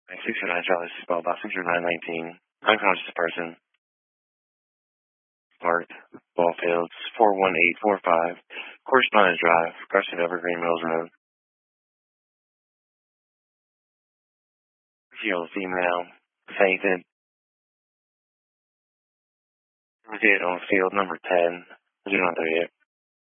609 Charlie Spell, about 60919. Unconscious person. Park, Ballfields, 41845. Correspondence Drive, Garcia Evergreen Mills Road. Female, fainted. Located on field number 10, 038.